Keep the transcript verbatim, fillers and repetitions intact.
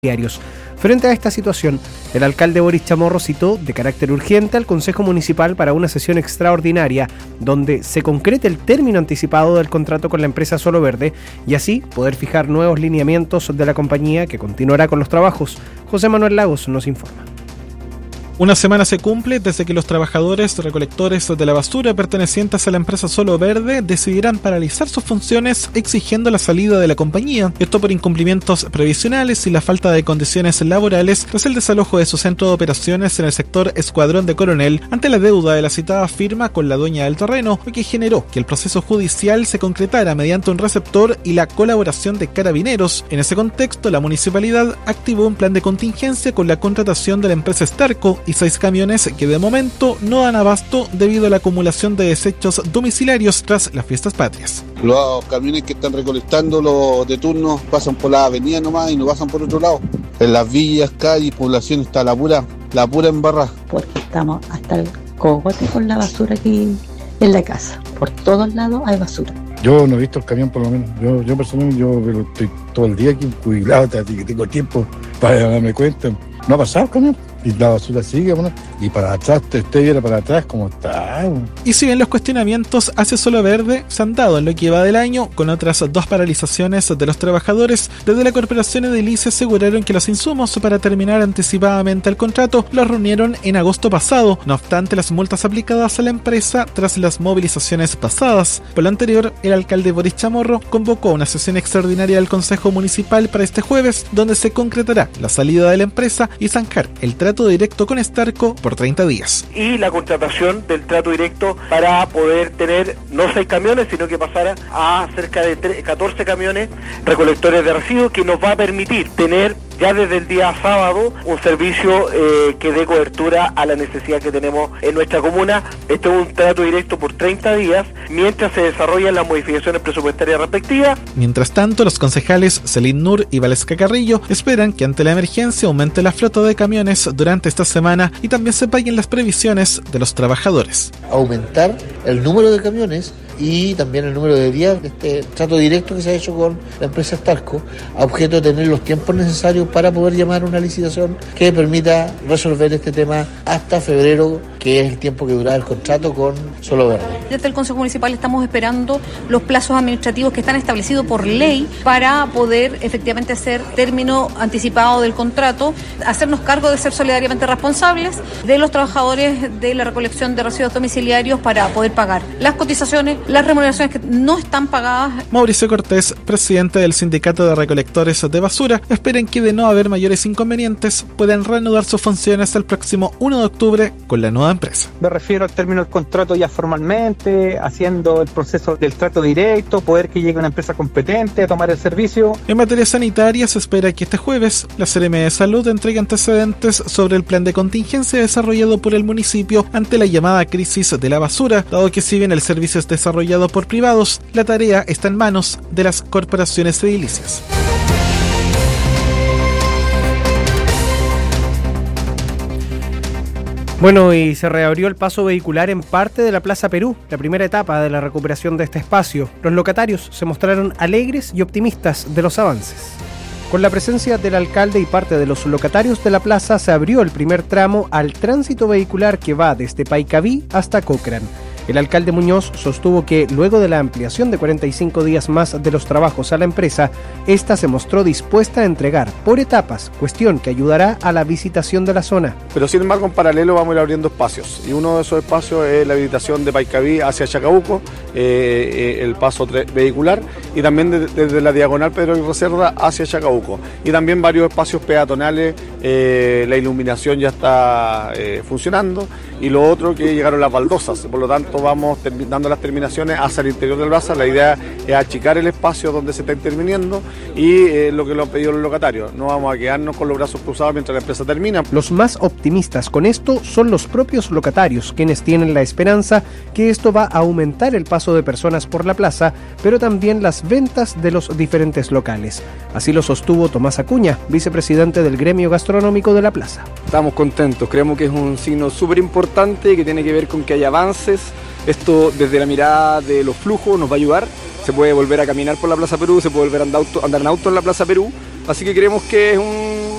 diarios. Frente a esta situación, el alcalde Boris Chamorro citó de carácter urgente al Consejo Municipal para una sesión extraordinaria donde se concrete el término anticipado del contrato con la empresa Solo Verde y así poder fijar nuevos lineamientos de la compañía que continuará con los trabajos. José Manuel Lagos nos informa. Una semana se cumple desde que los trabajadores recolectores de la basura pertenecientes a la empresa Solo Verde decidirán paralizar sus funciones exigiendo la salida de la compañía. Esto por incumplimientos previsionales y la falta de condiciones laborales tras el desalojo de su centro de operaciones en el sector Escuadrón de Coronel ante la deuda de la citada firma con la dueña del terreno, lo que generó que el proceso judicial se concretara mediante un receptor y la colaboración de carabineros. En ese contexto, la municipalidad activó un plan de contingencia con la contratación de la empresa Starco y seis camiones que de momento no dan abasto debido a la acumulación de desechos domiciliarios tras las fiestas patrias. Los camiones que están recolectando los de turno pasan por la avenida nomás y no pasan por otro lado. En las villas, calles, población está la pura, la pura embarrada. Porque estamos hasta el cogote con la basura aquí en la casa. Por todos lados hay basura. Yo no he visto el camión por lo menos. Yo, yo personalmente yo pero estoy todo el día aquí jubilado, que tengo tiempo para darme cuenta. No ha pasado el camión. Y la basura sigue, bueno, y para atrás, usted viera para atrás cómo está. Bueno. Y si bien los cuestionamientos hacia Solo Verde se han dado en lo que va del año, con otras dos paralizaciones de los trabajadores, desde la Corporación Edilicia aseguraron que los insumos para terminar anticipadamente el contrato los reunieron en agosto pasado, no obstante las multas aplicadas a la empresa tras las movilizaciones pasadas. Por lo anterior, el alcalde Boris Chamorro convocó una sesión extraordinaria del Consejo Municipal para este jueves, donde se concretará la salida de la empresa y zanjar el trato directo con Starco por treinta días. Y la contratación del trato directo para poder tener no seis camiones, sino que pasara a cerca de catorce camiones recolectores de residuos, que nos va a permitir tener ya desde el día sábado un servicio eh, que dé cobertura a la necesidad que tenemos en nuestra comuna. Esto es un trato directo por treinta días, mientras se desarrollan las modificaciones presupuestarias respectivas. Mientras tanto, los concejales Celín Nur y Valesca Carrillo esperan que ante la emergencia aumente la flota de camiones durante esta semana y también se paguen las previsiones de los trabajadores. Aumentar el número de camiones y también el número de días de este trato directo que se ha hecho con la empresa Starco, a objeto de tener los tiempos necesarios para poder llamar a una licitación que permita resolver este tema hasta febrero, que es el tiempo que durará el contrato con Solo Verde. Desde el Consejo Municipal estamos esperando los plazos administrativos que están establecidos por ley para poder efectivamente hacer término anticipado del contrato, hacernos cargo de ser solidariamente responsables de los trabajadores de la recolección de residuos domiciliarios para poder pagar las cotizaciones, las remuneraciones que no están pagadas. Mauricio Cortés, presidente del Sindicato de Recolectores de Basura, esperan que de no haber mayores inconvenientes puedan reanudar sus funciones el próximo uno de octubre con la nueva empresa. Me refiero al término del contrato ya formalmente, haciendo el proceso del trato directo, poder que llegue una empresa competente a tomar el servicio. En materia sanitaria, se espera que este jueves la Seremi de Salud entregue antecedentes sobre el plan de contingencia desarrollado por el municipio ante la llamada crisis de la basura, dado que si bien el servicio es desarrollado por privados, la tarea está en manos de las corporaciones edilicias. Bueno, y se reabrió el paso vehicular en parte de la Plaza Perú, la primera etapa de la recuperación de este espacio. Los locatarios se mostraron alegres y optimistas de los avances. Con la presencia del alcalde y parte de los locatarios de la plaza, se abrió el primer tramo al tránsito vehicular que va desde Paicaví hasta Cochrane. El alcalde Muñoz sostuvo que, luego de la ampliación de cuarenta y cinco días más de los trabajos a la empresa, esta se mostró dispuesta a entregar por etapas, cuestión que ayudará a la visitación de la zona. Pero sin embargo, en paralelo vamos a ir abriendo espacios, y uno de esos espacios es la habilitación de Paicaví hacia Chacabuco, eh, eh, el paso vehicular, y también desde de, de la diagonal Pedro y Reserva hacia Chacabuco, y también varios espacios peatonales. Eh, la iluminación ya está eh, funcionando, y lo otro que llegaron las baldosas, por lo tanto vamos dando las terminaciones hacia el interior del plaza. La idea es achicar el espacio donde se está interviniendo y eh, lo que lo han pedido los locatarios. No vamos a quedarnos con los brazos cruzados mientras la empresa termina. Los más optimistas con esto son los propios locatarios, quienes tienen la esperanza que esto va a aumentar el paso de personas por la plaza, pero también las ventas de los diferentes locales. Así lo sostuvo Tomás Acuña, vicepresidente del gremio gastronómico de la plaza. Estamos contentos, creemos que es un signo súper importante que tiene que ver con que hay avances. Esto desde la mirada de los flujos nos va a ayudar. Se puede volver a caminar por la Plaza Perú, se puede volver a andar, auto, andar en auto en la Plaza Perú. Así que creemos que es un